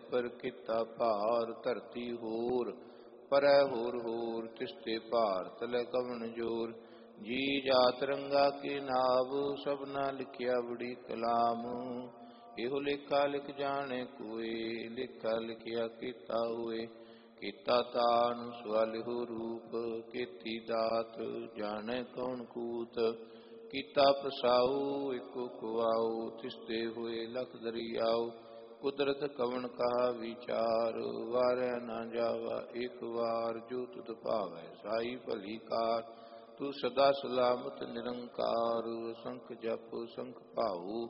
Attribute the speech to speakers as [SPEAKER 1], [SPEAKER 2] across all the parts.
[SPEAKER 1] ਉਪਰ ਕੀਤਾ ਭਾਰ, ਧਰਤੀ ਹੋਰ ਪਰੈ ਹੋਰ ਹੋਰ, ਤਿਸਤੇ ਭਾਰ ਤਲੈ ਕਵਣ ਜੋਰ। ਜੀ ਜਾਤ ਰੰਗਾ ਕੇ ਨਾਵ, ਸਭਨਾ ਲਿਖਿਆ ਬੜੀ ਕਲਾਮ। ਇਹੋ ਲੇਖਾ ਲਿਖ ਜਾਣੇ ਕੋਏ, ਲੇਖਾ ਲਿਖਿਆ ਕੀਤਾ ਹੋਏ। ਕੀਤਾ ਤਾਨ ਸਵਾਲਿਹੋ ਰੂਪ, ਕੀਤੀ ਦਾਤ ਜਾਣੈ ਕੌਣ ਕੂਤ। ਕੀਤਾ ਪਸਾਉ ਇੱਕੋ ਕੁਆਉ, ਤਿਸਤੇ ਹੋਏ ਲਖ ਦਰਿਆਉ। ਕੁਦਰਤ ਕਵਣ ਕਹਾ ਵਿਚਾਰ, ਵਾਰਿਆ ਨਾ ਜਾਵਾ ਇੱਕ ਵਾਰ। ਜੋ ਤੁਧ ਭਾਵੈ ਸਾਈ ਭਲੀ ਕਾਰ, ਤੂੰ ਸਦਾ ਸਲਾਮਤ ਨਿਰੰਕਾਰ। ਅਸੰਖ ਜਪ ਸੰਖ ਭਾਉ,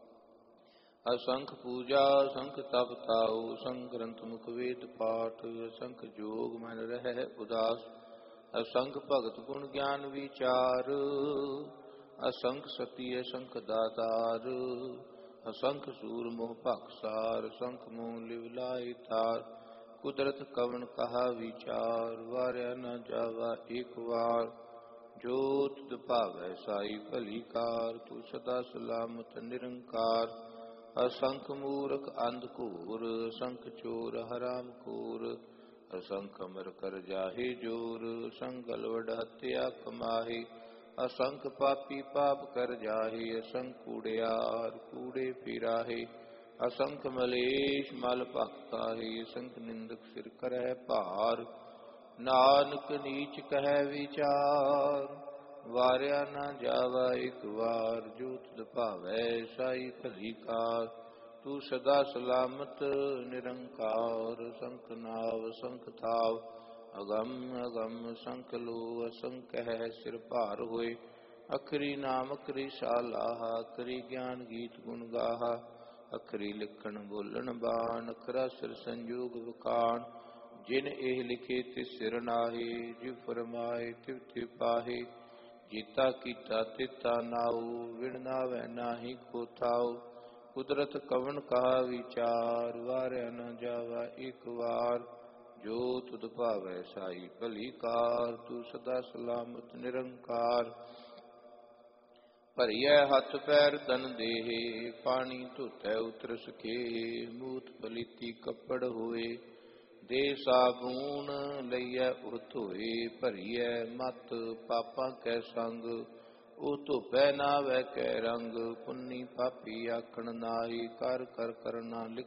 [SPEAKER 1] ਅਸੰਖ ਪੂਜਾ ਸੰਖ ਤਪ ਤਾਉ। ਅਸੰਖ ਗ੍ਰੰਥ ਮੁਖ ਵੇਦ ਪਾਠ, ਅਸੰਖ ਜੋਗ ਮਨ ਰਹਿ ਉਦਾਸ। ਅਸੰਖ ਭਗਤ ਗੁਣ ਗਿਆਨ ਵਿਚਾਰ, ਅਸੰਖ ਸਤੀ ਅਸੰਖ ਦਾਤਾਰ। ਅਸੰਖ ਸੂਰ ਮੋਹ ਭਖਸਾਰ, ਅਸੰਖ ਮੋਹ ਲਿਵ ਲਾਇ ਤਾਰ। ਕੁਦਰਤ ਕਵਣ ਕਹਾ ਵਿਚਾਰ, ਵਾਰਿਆ ਨਾ ਜਾਵਾ ਇੱਕ ਵਾਰ। ਜੋ ਤੁਧ ਭਾਵੈ ਸਾਈ ਭਲੀ ਕਾਰ, ਤੂੰ ਸਦਾ ਸਲਾਮਤ ਨਿਰੰਕਾਰ। ਅਸੰਖ ਮੂਰਖ ਅੰਧ ਘੂਰ, ਅਸੰਖ ਚੋਰ ਹਰਾਮ ਖੋਰ। ਅਸੰਖ ਅਮਰ ਕਰ ਜਾਹੇ ਜੋਰ, ਅਸੰਖ ਗਲਵਡ ਹੱਤਿਆ ਕਮਾਹੇ। ਅਸੰਖ ਪਾਪੀ ਪਾਪ ਕਰ ਜਾਹੇ, ਅਸੰਖ ਕੂੜਿਆਰ ਕੂੜੇ ਫਿਰਾਹੇ। ਅਸੰਖ ਮਲੇਸ਼ ਮਲ ਭਖਤਾਹੇ, ਅਸੰਖ ਨਿੰਦਕ ਸਿਰ ਕਰੈ ਭਾਰ। ਨਾਨਕ ਨੀਚ ਕਹਿ ਵਿਚਾਰ, ਵਾਰਿਆ ਨਾ ਜਾਵਾ ਇੱਕ ਵਾਰ। ਜੋ ਤੁਧ ਭਾਵੈ ਸਾਈ ਭਲੀ ਕਾਰ, ਤੂੰ ਸਦਾ ਸਲਾਮਤ ਨਿਰੰਕਾਰ। ਅਸੰਖ ਨਾਵ ਅਸੰਖ ਥਾਵ, ਅਗੰਮ ਅਗੰਮ ਅਸੰਖ ਲੋ। ਅਸੰਖ ਹੈ ਸਿਰ ਭਾਰ ਹੋਏ, ਅਖਰੀ ਨਾਮ ਅਖਰੀ ਸਾਲਾਹਾ। ਅਖਰੀ ਗਿਆਨ ਗੀਤ ਗੁਣ ਗਾਹਾ, ਅਖਰੀ ਲਿਖਣ ਬੋਲਣ ਬਾਣ। ਅਖਰਾ ਸਿਰ ਸੰਜੋਗ ਵਖਾਣ, ਜਿਨ ਇਹ ਲਿਖੇ ਤਿਸ ਸਿਰ ਨਾਹੀ। ਜਿਵ ਫਰਮਾਏ ਤਿਵ ਤਿਵ ਪਾਹੇ, ਜੀਤਾ ਕੀਤਾ ਤਿਤਾ ਨਾਉ। ਵਿਣ ਨਾਵੈ ਨਾਹੀ ਕੋ ਥਾਉ, ਕੁਦਰਤ ਕਵਣ ਕਹਾ ਵਿਚਾਰ। ਵਾਰਿਆ ਨਾ ਜਾਵਾ ਇੱਕ ਵਾਰ। ਜੋ ਤੁਧ ਭਾਵੈ ਸਾਈ ਭਲੀ ਕਾਰ, ਤੂੰ ਸਦਾ ਸਲਾਮਤ ਨਿਰੰਕਾਰ। ਭਰੀਐ ਹੱਥ ਪੈਰ ਤਨ ਦੇਹ, ਪਾਣੀ ਧੋਤੈ ਉਤਰ ਸਖੇ। ਮੂਤ ਪਲੀਤੀ ਕੱਪੜ ਹੋਏ, ਦੇ ਸਾਬੂਨ ਲਈਐ ਉਹ ਧੋਏ। ਭਰੀਐ ਮਤ ਪਾਪਾਂ ਕੈ ਸੰਗ, ਉਹ ਧੋਪੈ ਨਾਵੈ ਕੈ ਰੰਗ। ਪੁੰਨੀ ਪਾਪੀ ਆਖਣ ਨਾਹੀ, ਕਰ ਕਰ ਕਰਨਾ ਲਿਖ